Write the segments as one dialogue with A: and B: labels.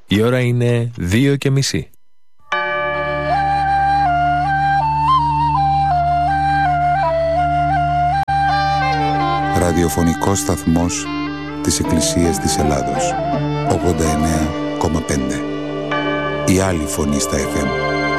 A: Η ώρα είναι 2:30.
B: Ραδιοφωνικός σταθμός της Εκκλησίας της Ελλάδος, 89,5. Η άλλη φωνή στα FM.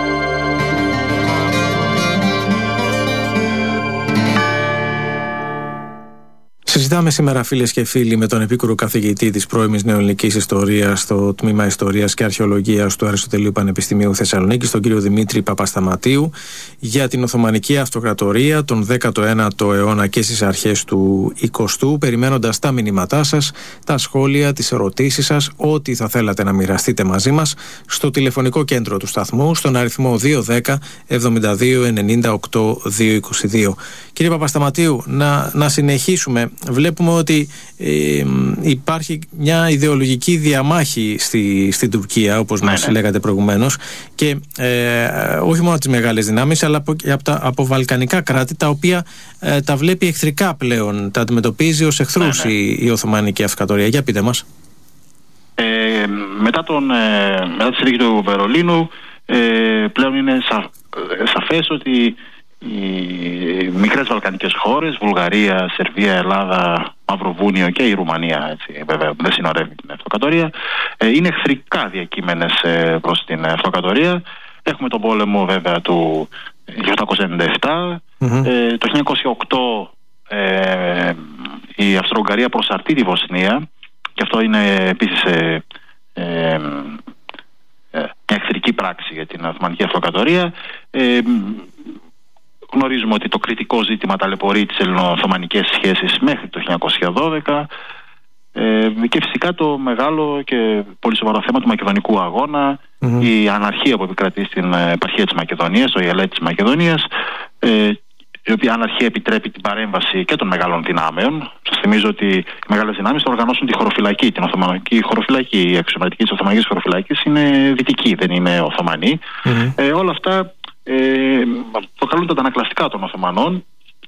C: Συζητάμε σήμερα, φίλες και φίλοι, με τον επίκουρο καθηγητή της πρώιμης νεοελληνικής ιστορίας στο τμήμα Ιστορίας και Αρχαιολογίας του Αριστοτελείου Πανεπιστημίου Θεσσαλονίκης, τον κύριο Δημήτρη Παπασταματίου, για την Οθωμανική Αυτοκρατορία τον 19ο αιώνα και στις αρχές του 20ου, περιμένοντας τα μηνύματά σας, τα σχόλια, τις ερωτήσεις σας, ό,τι θα θέλατε να μοιραστείτε μαζί μας, στο τηλεφωνικό κέντρο του σταθμού, στον αριθμό 210 72 98 222. Κύριε Παπασταματίου, να συνεχίσουμε. Βλέπουμε ότι υπάρχει μια ιδεολογική διαμάχη στην Τουρκία, όπως μας λέγατε προηγουμένως, και όχι μόνο τις μεγάλες δυνάμεις, αλλά από βαλκανικά κράτη, τα οποία τα βλέπει εχθρικά πλέον, τα αντιμετωπίζει ως εχθρούς η Οθωμανική Αυτοκρατορία. Για πείτε μας.
D: Μετά τη συνθήκη του Βερολίνου, πλέον είναι σαφές ότι οι μικρές βαλκανικές χώρες, Βουλγαρία, Σερβία, Ελλάδα, Μαυροβούνιο και η Ρουμανία, έτσι, βέβαια δεν συνορεύει την Αυτοκρατορία, είναι εχθρικά διακείμενες προς την Αυτοκρατορία. Έχουμε τον πόλεμο βέβαια του 1897. Το 1908 η Αυστρο-Ουγγαρία προσαρτεί τη Βοσνία, και αυτό είναι επίσης μια εχθρική πράξη για την Οθωμανική Αυτοκρατορία. Γνωρίζουμε ότι το κριτικό ζήτημα ταλαιπωρεί τις ελληνο-οθωμανικές σχέσεις μέχρι το 1912, και φυσικά το μεγάλο και πολύ σοβαρό θέμα του μακεδονικού αγώνα, η αναρχία που επικρατεί στην επαρχία της Μακεδονίας, το Ιαλέτη της Μακεδονίας, η οποία αναρχία επιτρέπει την παρέμβαση και των μεγάλων δυνάμεων. Σας θυμίζω ότι οι μεγάλες δυνάμεις θα οργανώσουν τη χωροφυλακή, την Οθωμανική χωροφυλακή. Η αξιωματική της Οθωμανικής χωροφυλακής είναι δυτική, δεν είναι Οθωμανή. Όλα αυτά προκαλούν τα αντανακλαστικά των Οθωμανών,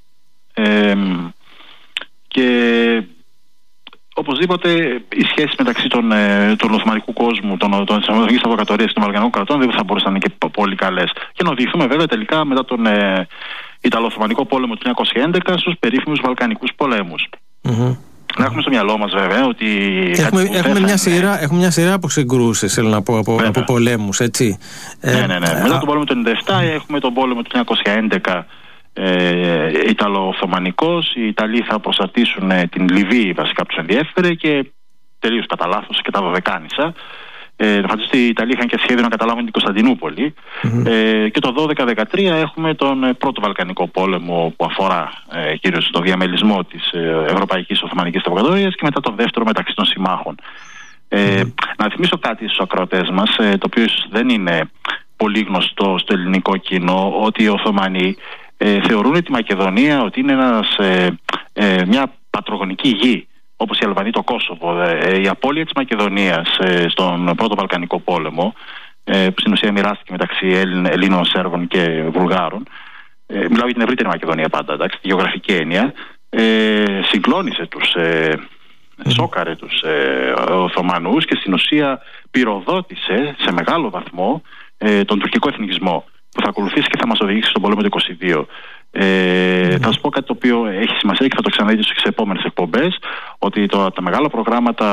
D: και οπωσδήποτε οι σχέσεις μεταξύ των Οθωμανικού κόσμου, των Οθωμανικής Αυτοκρατορίας και των Βαλκανικών κρατών δεν θα μπορούσαν να είναι και πολύ καλές. Και να οδηγηθούμε βέβαια τελικά μετά τον Ιταλο-Οθωμανικό πόλεμο του 1911 στους περίφημους Βαλκανικούς πολέμους. Να έχουμε στο μυαλό μας βέβαια ότι
C: έχουμε μια σειρά από συγκρούσεις, θέλω να πω, από πολέμους, έτσι.
D: Μετά τον πόλεμο του 1997 έχουμε τον πόλεμο του 1911 Ιταλο-Οθωμανικός. Οι Ιταλοί θα προσαρτήσουν την Λιβύη, βασικά τους ενδιέφερε, και τελείως κατά λάθος και τα Δωδεκάνησα. Φανταστείτε, οι Ιταλοί είχαν και σχέδιο να καταλάβουν την Κωνσταντινούπολη. Και το 12-13 έχουμε τον πρώτο Βαλκανικό πόλεμο, που αφορά κυρίως το διαμελισμό της Ευρωπαϊκής Οθωμανικής Αυτοκρατορίας, και μετά το δεύτερο μεταξύ των συμμάχων. Να θυμίσω κάτι στους ακροατές μας, το οποίο δεν είναι πολύ γνωστό στο ελληνικό κοινό, ότι οι Οθωμανοί θεωρούν τη Μακεδονία ότι είναι μια πατρογονική γη, όπως η Αλβανία, το Κόσοβο. Η απώλεια της Μακεδονίας στον πρώτο Βαλκανικό πόλεμο, που στην ουσία μοιράστηκε μεταξύ Ελλήνων, Σέρβων και Βουλγάρων, μιλάω για την ευρύτερη Μακεδονία πάντα, εντάξει, τη γεωγραφική έννοια, συγκλώνησε σόκαρε τους Οθωμανούς, και στην ουσία πυροδότησε σε μεγάλο βαθμό τον τουρκικό εθνικισμό, που θα ακολουθήσει και θα μας οδηγήσει στον πόλεμο του 22. Θα σας πω κάτι το οποίο έχει σημασία και θα το ξαναδείτε στις επόμενες εκπομπές, ότι τα μεγάλα προγράμματα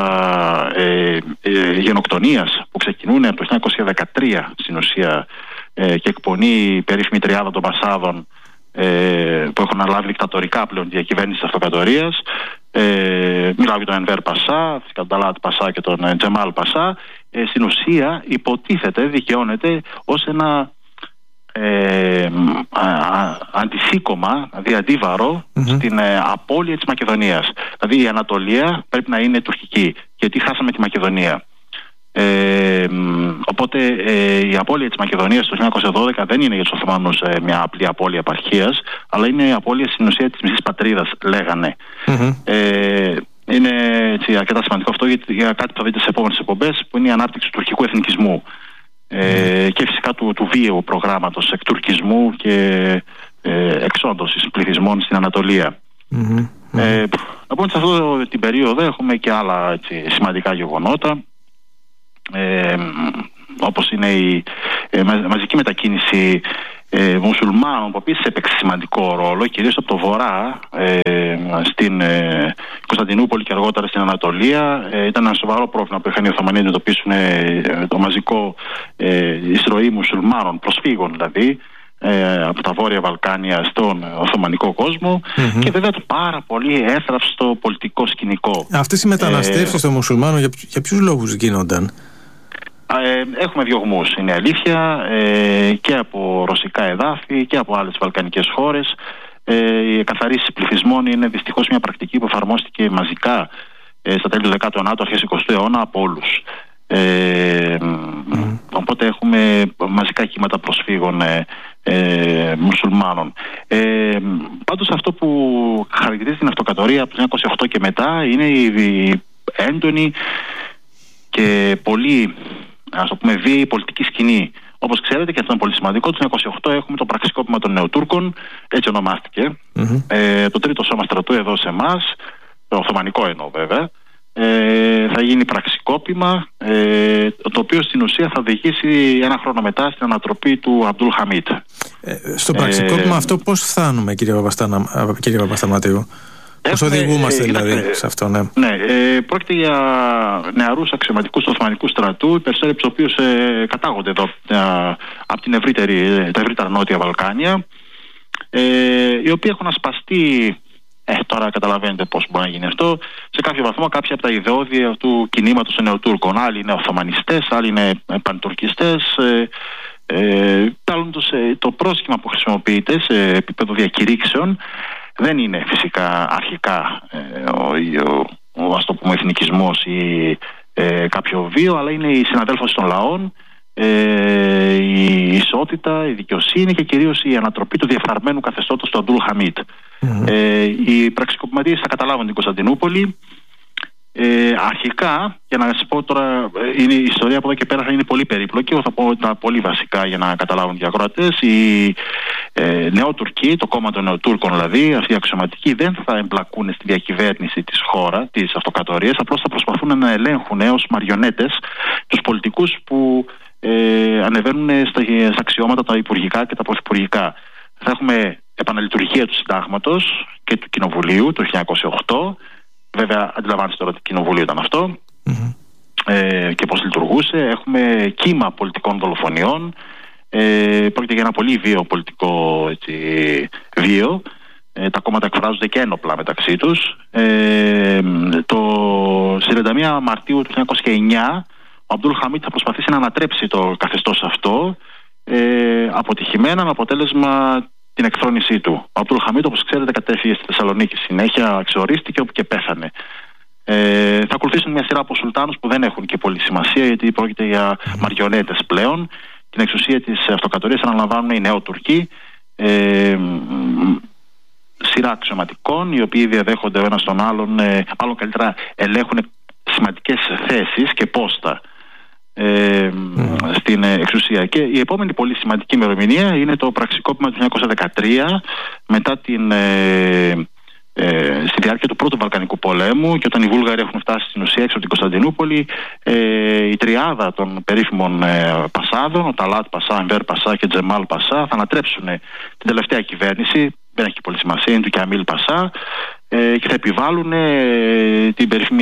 D: γενοκτονίας που ξεκινούν από το 1913 στην ουσία, και εκπονεί η περίφημη τριάδα των Πασάδων, που έχουν αναλάβει δικτατορικά πλέον τη διακυβέρνηση της Αυτοκρατορίας, μιλάω για τον Ενβέρ Πασά, τον Ταλάτ Πασά και τον Τζεμάλ Πασά, στην ουσία υποτίθεται, δικαιώνεται ως ένα αντισύκωμα, δηλαδή αντίβαρο στην απώλεια της Μακεδονίας. Δηλαδή η Ανατολία πρέπει να είναι τουρκική, γιατί χάσαμε τη Μακεδονία. Οπότε η απώλεια της Μακεδονίας το 1912 δεν είναι για τους Οθωμανούς μια απλή απώλεια επαρχίας, αλλά είναι η απώλεια στην ουσία της μισής πατρίδας, λέγανε. Είναι έτσι, αρκετά σημαντικό αυτό για κάτι που θα δείτε σε επόμενες εκπομπές, που είναι η ανάπτυξη του τουρκικού εθνικισμού, και φυσικά του βίαιου προγράμματος εκτουρκισμού και εξόντωσης πληθυσμών στην Ανατολία. Να πούμε ότι σε αυτή την περίοδο έχουμε και άλλα, έτσι, σημαντικά γεγονότα. όπως είναι η μαζική μετακίνηση μουσουλμάνων, που επίσης έπαιξε σημαντικό ρόλο, κυρίως από το βορρά, στην Κωνσταντινούπολη και αργότερα στην Ανατολία. Ήταν ένα σοβαρό πρόβλημα που είχαν οι Οθωμανοί να αντιμετωπίσουν, το μαζικό εισρωή μουσουλμάνων, προσφύγων δηλαδή, από τα Βόρεια Βαλκάνια στον Οθωμανικό κόσμο, και βέβαια το πάρα πολύ έθραυστο πολιτικό σκηνικό.
C: Αυτές οι μεταναστεύσεις των μουσουλμάνων για ποιους λόγους γίνονταν?
D: Έχουμε διωγμούς, είναι αλήθεια, και από ρωσικά εδάφη και από άλλες βαλκανικές χώρες. Οι εκαθαρίσεις πληθυσμών είναι δυστυχώς μια πρακτική που εφαρμόστηκε μαζικά στα τέλη του 19ου, αρχές 20ου αιώνα από όλους. Οπότε έχουμε μαζικά κύματα προσφύγων μουσουλμάνων. Πάντως αυτό που χαρακτηρίζει την αυτοκρατορία από το 1928 και μετά είναι η έντονη και πολύ, ας το πούμε, βίαιη πολιτική σκηνή. Όπως ξέρετε, και αυτό είναι πολύ σημαντικό, το 1928 έχουμε το πραξικόπημα των Νεοτούρκων, έτσι ονομάστηκε. Το τρίτο σώμα στρατού εδώ σε εμάς, το Οθωμανικό εννοώ βέβαια, θα γίνει πραξικόπημα, το οποίο στην ουσία θα οδηγήσει ένα χρόνο μετά στην ανατροπή του Αμπτούλ Χαμίτ.
C: Στο πραξικόπημα αυτό πώς φτάνουμε, κύριε Παπασταματίου? Πώς οδηγούμαστε δηλαδή σε αυτό?
D: Πρόκειται για νεαρούς αξιωματικούς του Οθωμανικού στρατού, οι περισσότεροι από τους οποίους κατάγονται εδώ από τα ευρύτερα Νότια Βαλκάνια, οι οποίοι έχουν ασπαστεί, τώρα καταλαβαίνετε πώς μπορεί να γίνει αυτό, σε κάποιο βαθμό κάποια από τα ιδεώδη του κινήματος των Νεοτούρκων. Άλλοι είναι Οθωμανιστές, άλλοι είναι παντουρκιστές. Το πρόσχημα που χρησιμοποιείται σε επίπεδο διακηρύξεων δεν είναι φυσικά αρχικά ας το πούμε εθνικισμός ή κάποιο βίο, αλλά είναι η συναδέλφωση των λαών, η ισότητα, η δικαιοσύνη και κυρίως η ανατροπή του διεφθαρμένου καθεστώτος του Αμπτούλ Χαμίτ. Οι πραξικοπηματίες θα καταλάβουν την Κωνσταντινούπολη. Αρχικά, για να σας πω τώρα, η ιστορία από εδώ και πέρα θα είναι πολύ περίπλοκη. Εγώ θα πω τα πολύ βασικά για να καταλάβουν οι ακροατές. Οι Νεότουρκοι, το κόμμα των Νεοτούρκων δηλαδή, αυτοί οι αξιωματικοί, δεν θα εμπλακούν στη διακυβέρνηση της χώρας, της αυτοκρατορίας. Απλώς θα προσπαθούν να ελέγχουν ως μαριονέτες τους πολιτικούς που ανεβαίνουν στα αξιώματα τα υπουργικά και τα πρωθυπουργικά. Θα έχουμε επαναλειτουργία του συντάγματος και του κοινοβουλίου το 1908. Βέβαια, αντιλαμβάνεστε τώρα τι κοινοβούλιο ήταν αυτό και πώς λειτουργούσε. Έχουμε κύμα πολιτικών δολοφονιών. Πρόκειται για ένα πολύ βίαιο πολιτικό βίο. Τα κόμματα εκφράζονται και ένοπλα μεταξύ τους. Στις 31 Μαρτίου του 1909 ο Αμπτούλ Χαμίτ θα προσπαθήσει να ανατρέψει το καθεστώς αυτό, αποτυχημένα, με αποτέλεσμα την εκθρόνησή του. Ο Αμπτούλ Χαμίτ, όπως ξέρετε, κατέφυγε στη Θεσσαλονίκη συνέχεια, αξιορίστηκε όπου και πέθανε. Θα ακολουθήσουν μια σειρά από σουλτάνους που δεν έχουν και πολύ σημασία, γιατί πρόκειται για μαριονέτες πλέον. Την εξουσία της αυτοκρατορίας αναλαμβάνουν οι Νεότουρκοι, σειρά αξιωματικών, οι οποίοι διαδέχονται ο ένας τον άλλον, μάλλον καλύτερα ελέγχουν σημαντικές θέσεις και πόστα στην εξουσία. Και η επόμενη πολύ σημαντική ημερομηνία είναι το πραξικόπημα του 1913, μετά στη διάρκεια του Πρώτου Βαλκανικού Πολέμου, και όταν οι Βούλγαροι έχουν φτάσει στην ουσία έξω από την Κωνσταντινούπολη, η τριάδα των περίφημων Πασάδων, ο Ταλάτ Πασά, Εμβέρ Πασά και Τζεμάλ Πασά, θα ανατρέψουν την τελευταία κυβέρνηση, δεν έχει πολύ σημασία, είναι του Κιαμίλ Πασά, και θα επιβάλλουν την περίφημη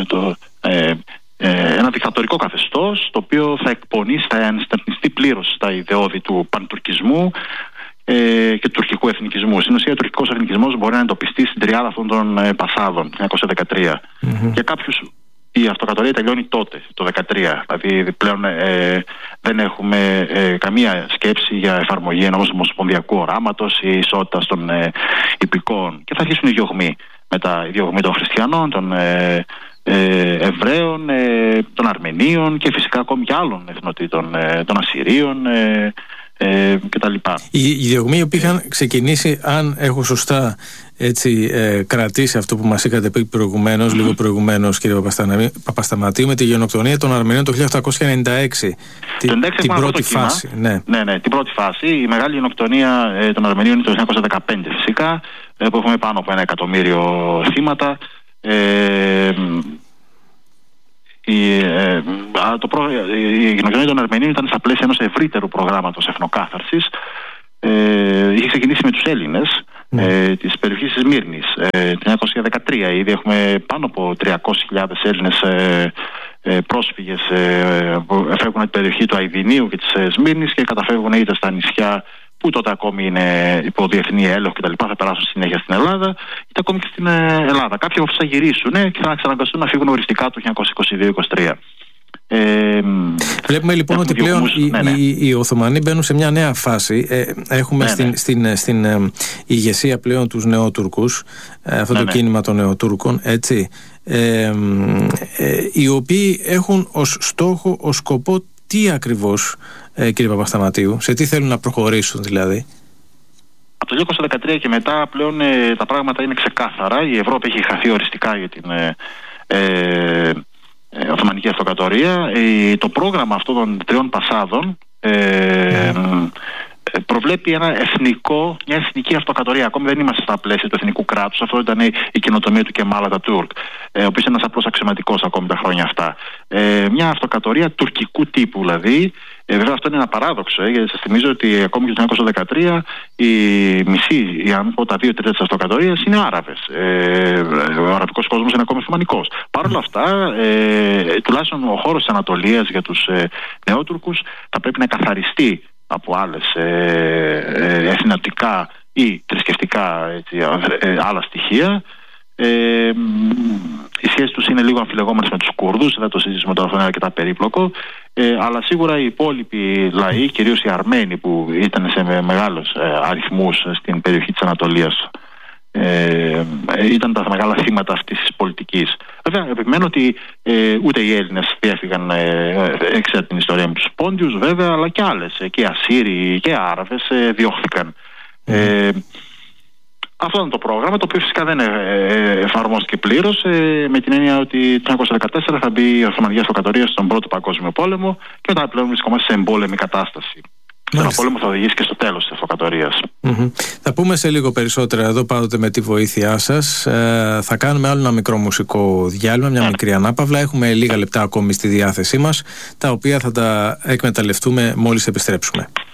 D: ένα δικτατορικό καθεστώς, το οποίο θα εκπονήσει, θα ενστερνιστεί πλήρως στα ιδεώδη του παντουρκισμού και του τουρκικού εθνικισμού. Στην ουσία, ο τουρκικός εθνικισμός μπορεί να εντοπιστεί στην τριάδα αυτών των Πασάδων, το 1913. Για κάποιους η αυτοκρατορία τελειώνει τότε, το 1913. Δηλαδή πλέον δεν έχουμε καμία σκέψη για εφαρμογή ενός ομοσπονδιακού οράματος ή ισότητας των υπηκών. Και θα αρχίσουν οι διωγμοί. Μετά οι διωγμοί των χριστιανών, των Εβραίων, των Αρμενίων και φυσικά ακόμη και άλλων εθνοτήτων, των Ασσυρίων κτλ.
C: Οι διωγμοί που είχαν ξεκινήσει, αν έχω σωστά κρατήσει αυτό που μας είχατε πει προηγουμένως, λίγο προηγουμένως, κύριε Παπασταματίου, με τη γενοκτονία των Αρμενίων το 1896. Την πρώτη φάση. Ναι,
D: την πρώτη φάση. Η μεγάλη γενοκτονία των Αρμενίων είναι το 1915 φυσικά, που έχουμε πάνω από 1 εκατομμύριο θύματα. η γενοκτονία των Αρμενίων ήταν στα πλαίσια ενός ευρύτερου προγράμματος εθνοκάθαρσης. Είχε ξεκινήσει με τους Έλληνες της περιοχής της Σμύρνης το 1913. Ήδη έχουμε πάνω από 300.000 Έλληνες πρόσφυγες που φεύγουν από την περιοχή του Αηδινίου και της Σμύρνης και καταφεύγουν είτε στα νησιά που τότε ακόμη είναι υπό διεθνή έλεγχο κτλ. Θα περάσουν συνέχεια στην Ελλάδα, είτε ακόμη και στην Ελλάδα. Κάποιοι από αυτούς θα γυρίσουν και θα ξαναγκαστούν να φύγουν οριστικά το 1922-23.
C: Βλέπουμε λοιπόν ότι πλέον οι Οθωμανοί μπαίνουν σε μια νέα φάση. Έχουμε στην ηγεσία πλέον τους Νεότουρκους, αυτό το κίνημα των Νεοτούρκων, έτσι, οι οποίοι έχουν ως στόχο, ως σκοπό τι ακριβώς, κύριε Παπασταματίου, σε τι θέλουν να προχωρήσουν δηλαδή?
D: Από το 1913 και μετά πλέον τα πράγματα είναι ξεκάθαρα. Η Ευρώπη έχει χαθεί οριστικά για την Οθωμανική Αυτοκρατορία. Το πρόγραμμα αυτών των 3 πασάδων προβλέπει μια εθνική αυτοκρατορία. Ακόμη δεν είμαστε στα πλαίσια του εθνικού κράτους. Αυτό ήταν η καινοτομία του Κεμάλ Ατατούρκ, ο οποίος είναι ένας απλός αξιωματικός ακόμη τα χρόνια αυτά. Μια αυτοκρατορία τουρκικού τύπου δηλαδή. Βέβαια αυτό είναι ένα παράδοξο, γιατί σας θυμίζω ότι ακόμη και το 1913 αν πω τα 2 τρίτα της αυτοκρατορίας είναι Άραβες. Ο αραβικός κόσμος είναι ακόμη Οθωμανικός. Παρ' όλα αυτά, τουλάχιστον ο χώρος της Ανατολίας για τους Νεότουρκους θα πρέπει να καθαριστεί από άλλες εθνοτικά ή θρησκευτικά άλλα στοιχεία. Οι σχέσεις τους είναι λίγο αμφιλεγόμενες με τους Κούρδους, δεν το συζητήσουμε τώρα, αυτό είναι αρκετά περίπλοκο, αλλά σίγουρα οι υπόλοιποι λαοί, κυρίως οι Αρμένοι που ήταν σε μεγάλους αριθμούς στην περιοχή της Ανατολίας, ήταν τα μεγάλα θύματα αυτής της πολιτικής. Βέβαια, επιμένω ότι ούτε οι Έλληνες διέφυγαν, ξέρετε την ιστορία με τους Πόντιους βέβαια, αλλά και άλλες, και οι Ασσύριοι και οι Άραβες διώχθηκαν. Αυτό ήταν το πρόγραμμα, το οποίο φυσικά δεν εφαρμόστηκε πλήρως, με την έννοια ότι το 1914 θα μπει η Οθωμανική Αυτοκρατορία στον Πρώτο Παγκόσμιο Πόλεμο και μετά πλέον βρισκόμαστε σε εμπόλεμη κατάσταση. Ο πόλεμο θα οδηγήσει και στο τέλος της αυτοκρατορίας.
C: Θα πούμε σε λίγο περισσότερα εδώ, πάντοτε με τη βοήθειά σας. Θα κάνουμε άλλο ένα μικρό μουσικό διάλειμμα, μια μικρή ανάπαυλα. Έχουμε λίγα λεπτά ακόμη στη διάθεσή μας, τα οποία θα τα εκμεταλλευτούμε μόλις επιστρέψουμε.